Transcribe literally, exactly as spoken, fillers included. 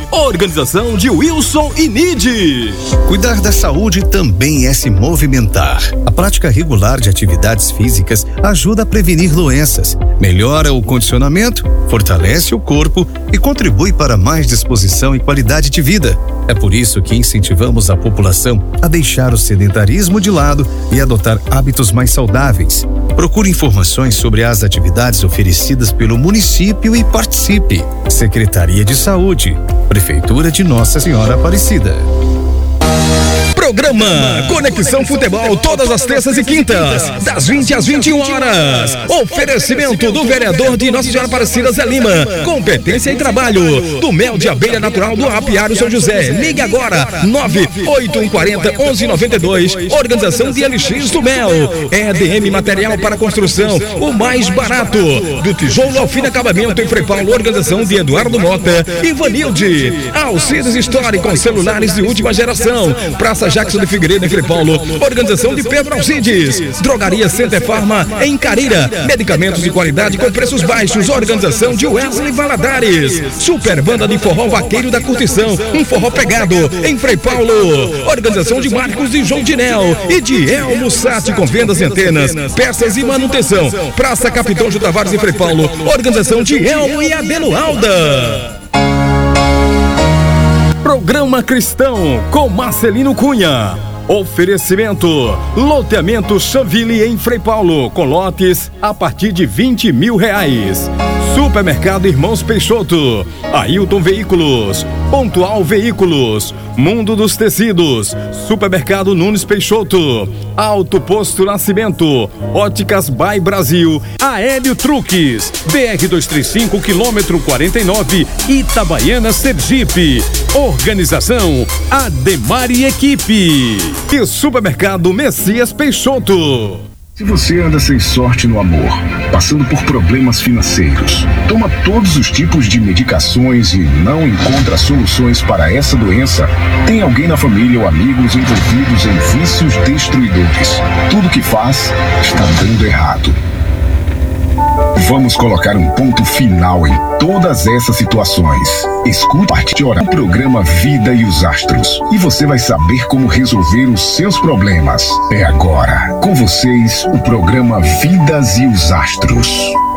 Organização de Wilson e Nid. Cuidar da saúde também é se movimentar. A prática regular de atividades físicas ajuda a prevenir doenças, melhora o condicionamento, fortalece o corpo e contribui para mais disposição e qualidade de vida. É por isso que incentivamos a população a deixar o sedentarismo de lado e adotar hábitos mais saudáveis. Procure informações sobre as atividades oferecidas pelo município e participe. Secretaria de Saúde, Prefeitura de Nossa Senhora Aparecida. Programa Conexão Futebol, todas as terças e quintas, das vinte às vinte e uma horas. Oferecimento do vereador de Nossa Senhora Aparecida, Zé Lima. Competência e trabalho. Do mel de abelha natural do Apiário São José. Ligue agora, nove oito um quatro zero, onze noventa e dois. Organização de L X do Mel. E D M Material para Construção, o mais barato. Do tijolo ao fino acabamento em Frei Paulo. Organização de Eduardo Mota e Vanilde. Alcides Store com celulares de última geração. Praça Jackson de Figueiredo em Frei Paulo. Organização de Pedro Alcides. Drogaria Center Farma em Careira. Medicamentos de qualidade com preços baixos. Organização de Wesley Valadares. Super Banda de Forró Vaqueiro da Curtição. Um forró pegado em Frei Paulo. Organização de Marcos e João Dinel e de Elmo Sati com vendas e antenas, peças e manutenção. Praça Capitão J. Tavares em Frei Paulo. Organização de Elmo e Adeno Alda. Programa Cristão com Marcelino Cunha. Oferecimento: loteamento Chanville em Frei Paulo, com lotes a partir de vinte mil reais. Supermercado Irmãos Peixoto, Ailton Veículos, Pontual Veículos, Mundo dos Tecidos, Supermercado Nunes Peixoto, Alto Posto Nascimento, Óticas By Brasil, Aéreo Truques, B R duzentos e trinta e cinco, quilômetro quarenta e nove, Itabaiana, Sergipe. Organização Ademar e Equipe. E Supermercado Messias Peixoto. Se você anda sem sorte no amor, passando por problemas financeiros, toma todos os tipos de medicações e não encontra soluções para essa doença, tem alguém na família ou amigos envolvidos em vícios destruidores. Tudo que faz está dando errado. Vamos colocar um ponto final em todas essas situações. Escute o programa Vida e os Astros e você vai saber como resolver os seus problemas. É agora, com vocês, o programa Vidas e os Astros.